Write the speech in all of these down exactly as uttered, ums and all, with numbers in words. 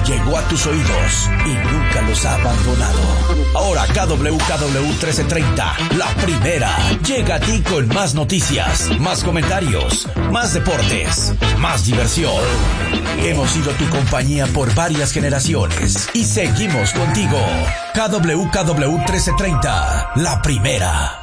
llegó a tus oídos y nunca los ha abandonado. Ahora K W K W trece treinta, la primera, llega a ti con más noticias, más comentarios, más deportes, más diversión. Hemos sido tu compañía por varias generaciones y seguimos contigo. K W K W trece treinta, la primera.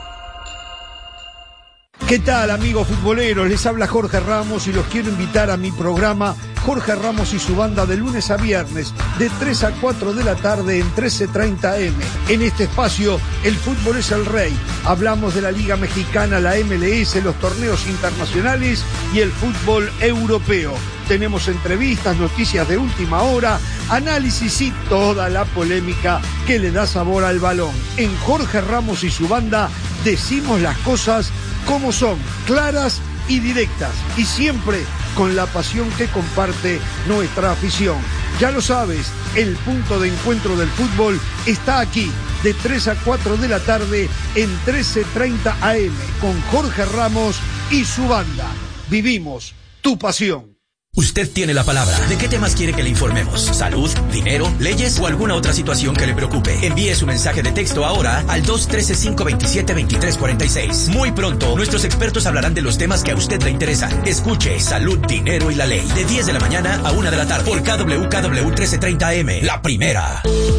¿Qué tal, amigos futboleros? Les habla Jorge Ramos y los quiero invitar a mi programa Jorge Ramos y su banda de lunes a viernes de tres a cuatro de la tarde en trece treinta eme. En este espacio, el fútbol es el rey. Hablamos de la Liga Mexicana, la eme ele ese, los torneos internacionales y el fútbol europeo. Tenemos entrevistas, noticias de última hora, análisis y toda la polémica que le da sabor al balón. En Jorge Ramos y su banda decimos las cosas como son, claras y directas, y siempre con la pasión que comparte nuestra afición. Ya lo sabes, el punto de encuentro del fútbol está aquí, de tres a cuatro de la tarde en trece treinta a eme, con Jorge Ramos y su banda. Vivimos tu pasión. Usted tiene la palabra. ¿De qué temas quiere que le informemos? ¿Salud, dinero, leyes o alguna otra situación que le preocupe? Envíe su mensaje de texto ahora al dos uno tres, cinco dos siete, dos tres cuatro seis. Muy pronto, nuestros expertos hablarán de los temas que a usted le interesan. Escuche Salud, Dinero y la Ley, de diez de la mañana a una de la tarde, por K W K W trece treinta a eme, la primera.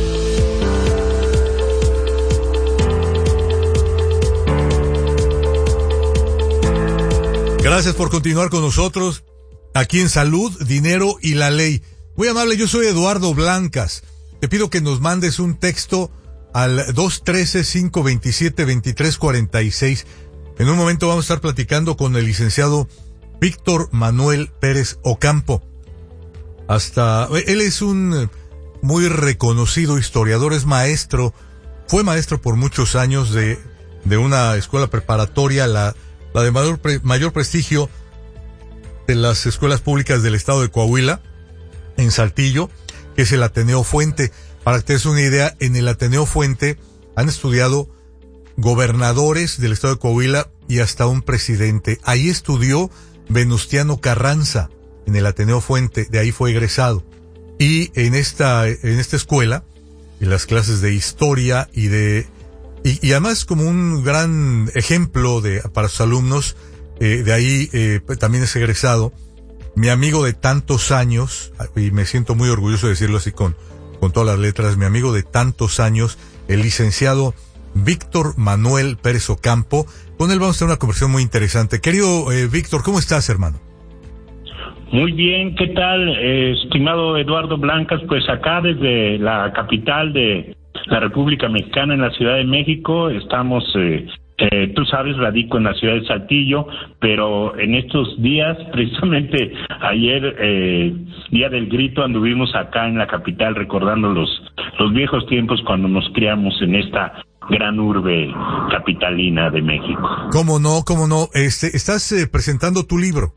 Gracias por continuar con nosotros. Aquí en Salud, Dinero y la Ley. Muy amable, yo soy Eduardo Blancas. Te pido que nos mandes un texto al dos uno tres, cinco dos siete, dos tres cuatro seis. En un momento vamos a estar platicando con el licenciado Víctor Manuel Pérez Ocampo. Hasta, él es un muy reconocido historiador, es maestro, fue maestro por muchos años de, de una escuela preparatoria, la, la de mayor, pre, mayor prestigio de las escuelas públicas del estado de Coahuila, en Saltillo, que es el Ateneo Fuente. Para que te des una idea, en el Ateneo Fuente han estudiado gobernadores del estado de Coahuila y hasta un presidente. Ahí estudió Venustiano Carranza, en el Ateneo Fuente, de ahí fue egresado. Y en esta, en esta escuela, en las clases de historia y de, y, y además como un gran ejemplo de, para sus alumnos, Eh, de ahí eh, también es egresado mi amigo de tantos años, y me siento muy orgulloso de decirlo así con, con todas las letras, mi amigo de tantos años, el licenciado Víctor Manuel Pérez Ocampo. Con él vamos a tener una conversación muy interesante. Querido eh, Víctor, ¿cómo estás, hermano? Muy bien, ¿qué tal, eh, estimado Eduardo Blancas? Pues acá desde la capital de la República Mexicana, en la Ciudad de México, estamos... Eh, Eh, tú sabes, radico en la ciudad de Saltillo, pero en estos días, precisamente ayer, eh, Día del Grito, anduvimos acá en la capital recordando los, los viejos tiempos cuando nos criamos en esta gran urbe capitalina de México. ¿Cómo no? ¿Cómo no? Este, ¿estás eh, presentando tu libro?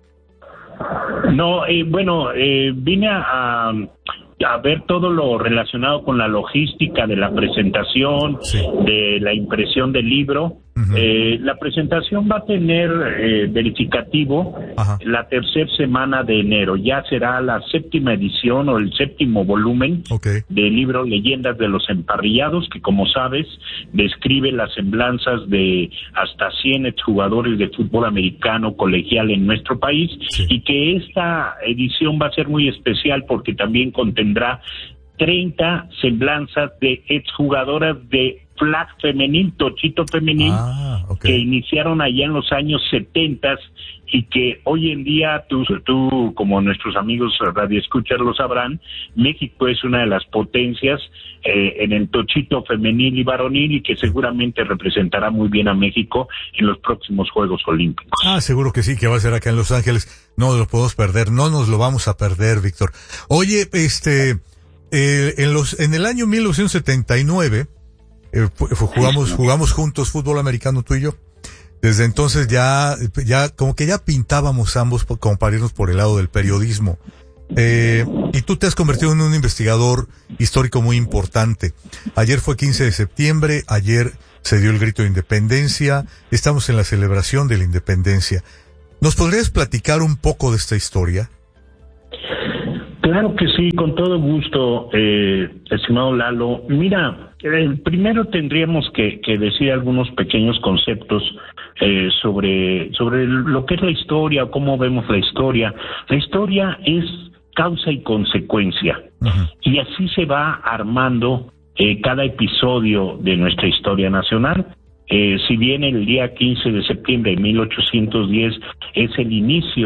No, eh, bueno, eh, vine a... a a ver todo lo relacionado con la logística de la presentación, sí, de la impresión del libro. Uh-huh. Eh, la presentación va a tener eh, verificativo Ajá. la tercera semana de enero. Ya será la séptima edición o el séptimo volumen okay. del libro Leyendas de los Emparrillados, que, como sabes, describe las semblanzas de hasta cien exjugadores de fútbol americano colegial en nuestro país, sí. y que esta edición va a ser muy especial porque también contendrá treinta semblanzas de exjugadoras de flag femenil, tochito femenil, ah, okay. que iniciaron allá en los años setenta y que hoy en día, tú, tú como nuestros amigos radioescuchas lo sabrán, México es una de las potencias eh, en el tochito femenil y varonil, y que seguramente representará muy bien a México en los próximos Juegos Olímpicos. Ah, seguro que sí, que va a ser acá en Los Ángeles. No nos lo podemos perder, no nos lo vamos a perder, Víctor. Oye, este, eh, en los, en el año mil novecientos setenta y nueve, eh, jugamos, jugamos juntos fútbol americano tú y yo. Desde entonces ya, ya, como que ya pintábamos ambos como para irnos por el lado del periodismo. Eh, y tú te has convertido en un investigador histórico muy importante. Ayer fue quince de septiembre, ayer se dio el grito de independencia, estamos en la celebración de la independencia. ¿Nos podrías platicar un poco de esta historia? Claro que sí, con todo gusto, eh, estimado Lalo. Mira, eh, primero tendríamos que, que decir algunos pequeños conceptos eh, sobre, sobre lo que es la historia, cómo vemos la historia. La historia es causa y consecuencia, uh-huh. y así se va armando eh, cada episodio de nuestra historia nacional. Eh, si bien el día quince de septiembre de mil ochocientos diez es el inicio